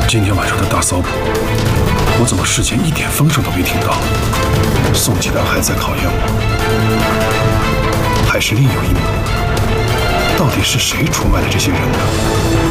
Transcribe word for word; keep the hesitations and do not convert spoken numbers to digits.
今天晚上的大骚捕，我怎么事前一点风声都没听到？宋继良还在考验我，还是另有阴谋？到底是谁出卖了这些人呢？